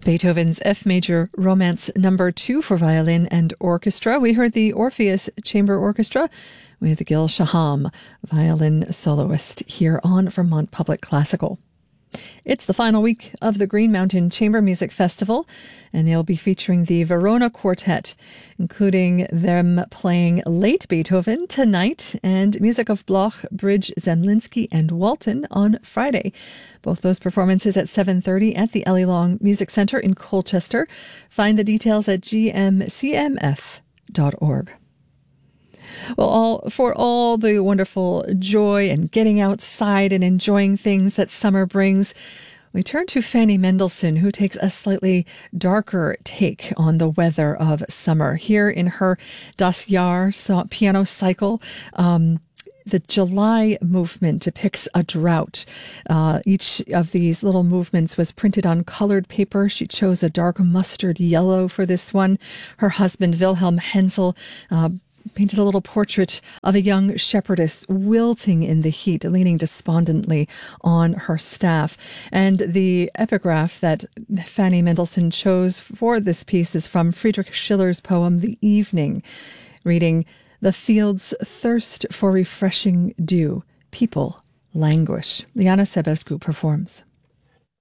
Beethoven's F Major Romance No. 2 for violin and orchestra. We heard the Orpheus Chamber Orchestra with Gil Shaham, violin soloist, here on Vermont Public Classical. It's the final week of the Green Mountain Chamber Music Festival, and they'll be featuring the Verona Quartet, including them playing late Beethoven tonight and music of Bloch, Bridge, Zemlinsky, and Walton on Friday. Both those performances at 7:30 at the Ellie Long Music Center in Colchester. Find the details at gmcmf.org. Well, for all the wonderful joy and getting outside and enjoying things that summer brings, we turn to Fanny Mendelssohn, who takes a slightly darker take on the weather of summer. Here in her Das Jahr piano cycle, the July movement depicts a drought. Each of these little movements was printed on colored paper. She chose a dark mustard yellow for this one. Her husband, Wilhelm Hensel, painted a little portrait of a young shepherdess wilting in the heat, leaning despondently on her staff. And the epigraph that Fanny Mendelssohn chose for this piece is from Friedrich Schiller's poem, The Evening, reading, "The fields thirst for refreshing dew. People languish." Liana Sebescu performs.